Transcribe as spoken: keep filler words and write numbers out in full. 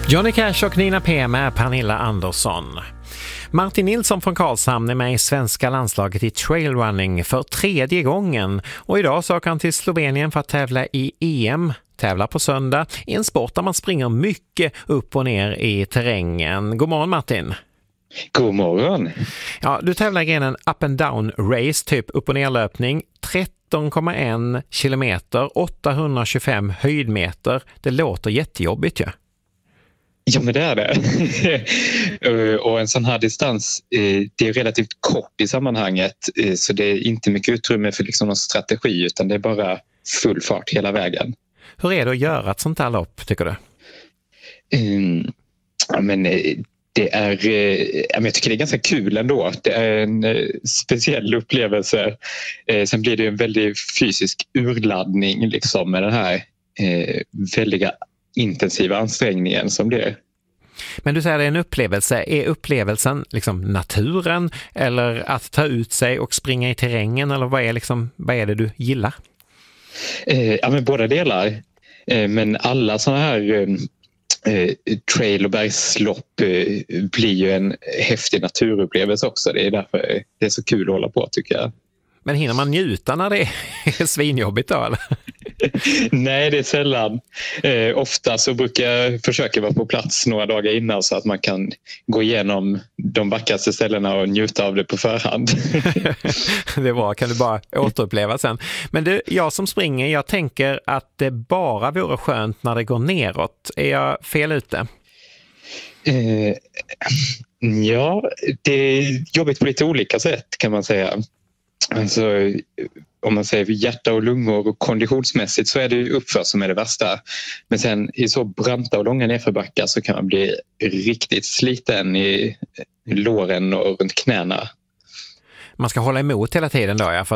Johnny Cash och Nina P med Pernilla Andersson. Martin Nilsson från Karlshamn är med i svenska landslaget i trailrunning för tredje gången. Och idag så åker han till Slovenien för att tävla i E M. Tävlar på söndag i en sport där man springer mycket upp och ner i terrängen. God morgon Martin. God morgon. Ja, du tävlar i grenen up and down race, typ upp- och nerlöpning. tretton komma en kilometer, åttahundratjugofem höjdmeter. Det låter jättejobbigt ju. Ja. Ja, men det är det. Och en sån här distans, det är relativt kort i sammanhanget. Så det är inte mycket utrymme för liksom någon strategi, utan det är bara full fart hela vägen. Hur är det att göra ett sånt här lopp, tycker du? Mm, ja, men det är, jag tycker det är ganska kul ändå. Det är en speciell upplevelse. Sen blir det en väldigt fysisk urladdning liksom, med den här väldiga intensiva ansträngningen som det är. Men du säger det är en upplevelse. Är upplevelsen liksom naturen eller att ta ut sig och springa i terrängen, eller vad är, liksom, vad är det du gillar? Eh, ja, men båda delar. Eh, men alla sådana här eh, trail- och bergslopp eh, blir ju en häftig naturupplevelse också. Det är därför det är så kul att hålla på, tycker jag. Men hinner man njuta när det är svinjobbigt då, eller? Nej, det är sällan. Eh, ofta så brukar jag försöka vara på plats några dagar innan så att man kan gå igenom de vackraste ställena och njuta av det på förhand. Det är bra, kan du bara återuppleva sen. Men du, jag som springer, jag tänker att det bara vore skönt när det går neråt. Är jag fel ute? Eh, ja, det är jobbigt på lite olika sätt kan man säga. Alltså, om man säger hjärta och lungor och konditionsmässigt så är det uppför som är det värsta. Men sen i så branta och långa nedförbackar så kan man bli riktigt sliten i låren och runt knäna. Man ska hålla emot hela tiden då, ja, för